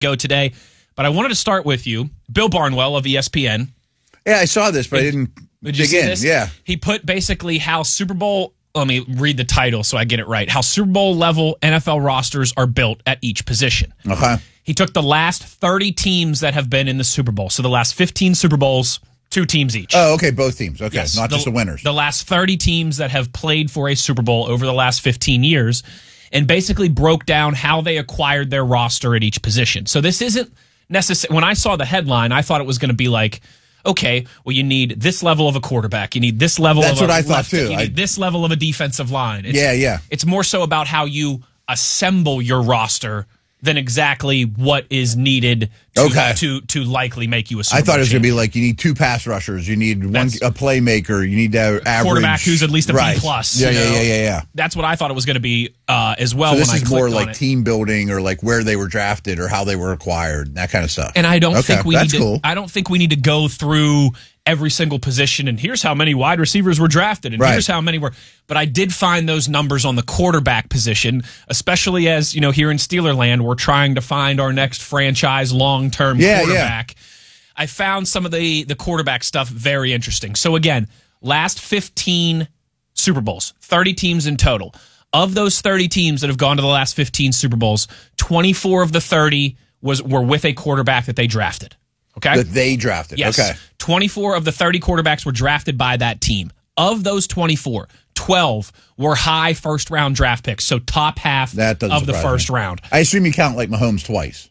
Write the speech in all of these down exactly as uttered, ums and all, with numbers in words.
go today. But I wanted to start with you. Bill Barnwell of E S P N. Yeah, I saw this, but Did, I didn't did you dig see in. this? Yeah. He put basically how Super Bowl, let me read the title so I get it right, how Super Bowl level N F L rosters are built at each position. Okay. He took the last thirty teams that have been in the Super Bowl. So the last fifteen Super Bowls, two teams each. Oh, okay, both teams. Okay, Yes, not the, just the winners. The last thirty teams that have played for a Super Bowl over the last fifteen years, and basically broke down how they acquired their roster at each position. So this isn't necessary. When I saw the headline, I thought it was going to be like, okay, well, you need this level of a quarterback. You need this level That's of a what I thought, left, too. You I- need this level of a defensive line. It's, Yeah, yeah. It's more so about how you assemble your roster than exactly what is needed to, Okay. to, to likely make you a Super I thought Bowl it was going to champion. be like you need two pass rushers, you need one That's- a playmaker, you need to average quarterback who's at least a B right. plus. Yeah, you yeah, know? yeah, yeah, yeah. That's what I thought it was going to be uh, as well. So this when I is more clicked on like it. team building or like where they were drafted or how they were acquired, that kind of stuff. And I don't Okay, think we that's need to. cool. I don't think we need to go through every single position and here's how many wide receivers were drafted and Right. here's how many were. But I did find those numbers on the quarterback position, especially as you know here in Steelerland we're trying to find our next franchise long term Yeah, yeah. quarterback. I found some of the the quarterback stuff very interesting. So again, last fifteen Super Bowls, thirty teams in total. Of those thirty teams that have gone to the last fifteen Super Bowls, twenty-four of the thirty was were with a quarterback that they drafted. Okay? That they drafted. Yes. Okay. twenty-four of the thirty quarterbacks were drafted by that team. Of those twenty-four, twelve were high first round draft picks, so top half That doesn't of the surprise first me. round. I assume you count like Mahomes twice.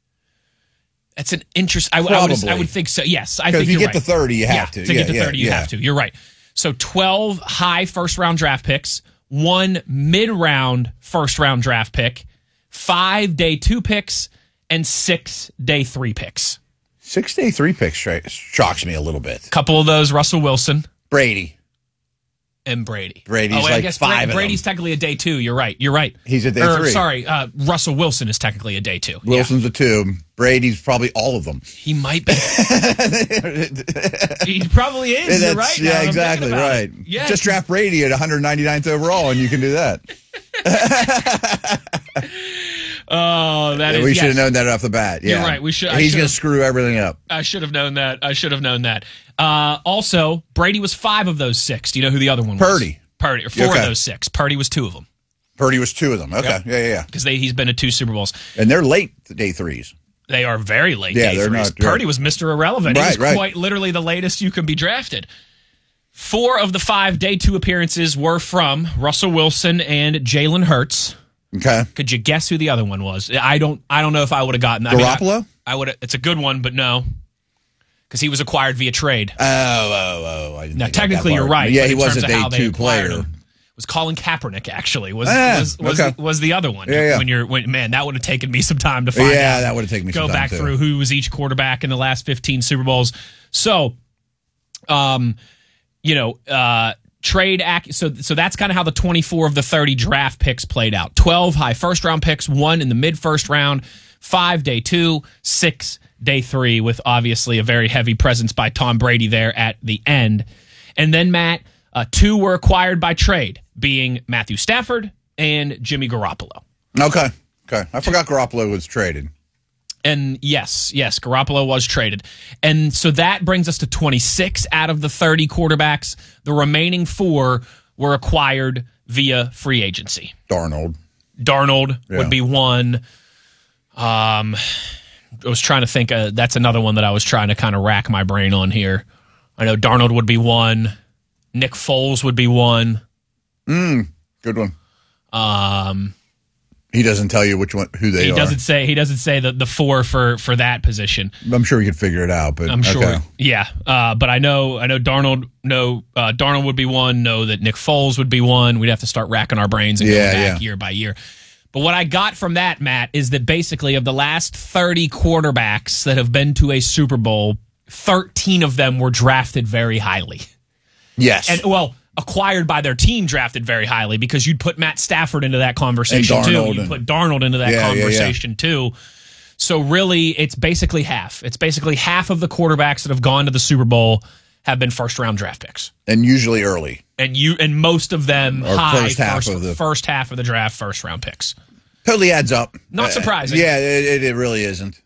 That's an interest. I, I, would, Probably. I would think so. Yes, I Because think if you you're get right. to thirty, you have yeah, to. To Yeah, get to yeah, thirty, you yeah. have to. You're right. So twelve high first round draft picks, one mid round first round draft pick, five day two picks, and six day three picks. Six day three picks straight shocks me a little bit. Couple of those, Russell Wilson Brady. and Brady. Brady's oh, wait, I like guess five Bra- of Brady's them. technically a day two. You're right. You're right. He's a day Or, three. Sorry, uh, Russell Wilson is technically a day two. Wilson's a two. Brady's probably all of them. Yeah, he might be. He probably is. You're right. now Yeah, that I'm exactly thinking about right. it. Yeah, Just draft Brady at one hundred ninety-ninth overall, and you can do that. Oh, that is. we yes. should have known that off the bat. Yeah. You're right. We should- I He's should going have- to screw everything up. I should have known that. I should have known that. Uh, also, Brady was five of those six. Do you know who the other one was? Purdy. Purdy. Or four Okay. of those six. Purdy was two of them Purdy was two of them. Okay. Yep. Yeah, yeah, yeah. because he's been to two Super Bowls. And they're late day threes. They are very late. Yeah, day they're threes. not- Purdy was Mister Irrelevant. Right, he was right. quite literally the latest you can be drafted. Four of the five day two appearances were from Russell Wilson and Jalen Hurts. Okay. Could you guess who the other one was? I don't. I don't know if I would have gotten that. I mean, I- Garoppolo? I, would. It's a good one, but no, because he was acquired via trade. Oh, oh, oh. I didn't Now, think I got technically, that you're part. right. Yeah, but he in was terms a of how day they two acquired player. him, was Colin Kaepernick actually was Ah, was was, okay. the, was the other one. Yeah, yeah. When you're when man, that would have taken me some time to find Yeah, out. that would have taken me Go some time, back too. through who was each quarterback in the last fifteen Super Bowls. So, um, you know, uh, trade ac- so so that's kind of how the twenty-four of the thirty draft picks played out. twelve high first round picks, one in the mid first round, five day two, six day three, with obviously a very heavy presence by Tom Brady there at the end. And then Matt, uh, two were acquired by trade, being Matthew Stafford and Jimmy Garoppolo. Okay. Okay. I forgot Garoppolo was traded. And yes, yes, Garoppolo was traded. And so that brings us to twenty-six out of the thirty quarterbacks. The remaining four were acquired via free agency. Darnold. Darnold Yeah. would be one. Um, I was trying to think. Uh, that's another one that I was trying to kind of rack my brain on here. I know Darnold would be one. Nick Foles would be one. Mm, good one. Um, He doesn't tell you which one, who they he are. doesn't say. He doesn't say the the four for for that position. I'm sure we could figure it out, but I'm sure. okay. Yeah. Uh, but I know I know Darnold no uh, Darnold would be one, know that Nick Foles would be one. We'd have to start racking our brains and Yeah, going back yeah. year by year. But what I got from that, Matt, is that basically of the last thirty quarterbacks that have been to a Super Bowl, thirteen of them were drafted very highly. Yes. And well, acquired by their team, drafted very highly, because you'd put Matt Stafford into that conversation And too. Darnold You'd and- put Darnold into that Yeah, yeah, yeah. conversation too. So really, it's basically half. It's basically half of the quarterbacks that have gone to the Super Bowl have been first round draft picks, and usually early. and you and most of them Or high first half first, of the- first half of the draft, first round picks. Totally adds up. Not Uh, surprising. yeah, it, it really isn't.